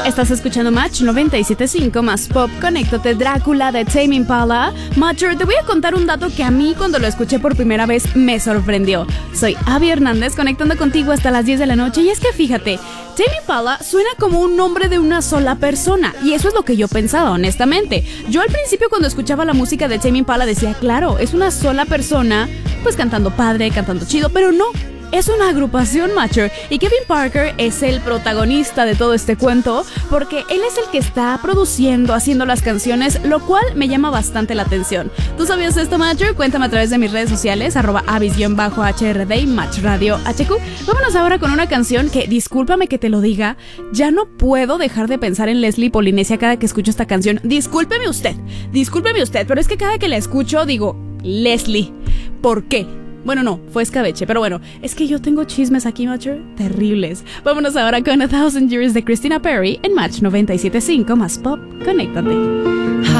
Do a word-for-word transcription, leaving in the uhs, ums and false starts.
Estás escuchando Match noventa y siete punto cinco más Pop. Conéctate, Drácula de Tame Impala. Matcher, te voy a contar un dato que a mí cuando lo escuché por primera vez me sorprendió. Soy Abby Hernández, conectando contigo hasta las diez de la noche. Y es que fíjate, Tame Impala suena como un nombre de una sola persona. Y eso es lo que yo pensaba, honestamente. Yo al principio cuando escuchaba la música de Tame Impala decía, claro, es una sola persona, pues cantando padre, cantando chido, pero no. Es una agrupación, Matcher, y Kevin Parker es el protagonista de todo este cuento porque él es el que está produciendo, haciendo las canciones, lo cual me llama bastante la atención. ¿Tú sabías esto, Matcher? Cuéntame a través de mis redes sociales, arroba avis-H R D y Match Radio H Q. Vámonos ahora con una canción que, discúlpame que te lo diga, ya no puedo dejar de pensar en Leslie Polinesia cada que escucho esta canción. Discúlpeme usted, discúlpeme usted, pero es que cada que la escucho digo, Leslie, ¿por qué? Bueno, no, fue escabeche, pero bueno, es que yo tengo chismes aquí, Matcher, terribles. Vámonos ahora con A Thousand Years de Christina Perri en Match noventa y siete punto cinco más Pop. Conéctate.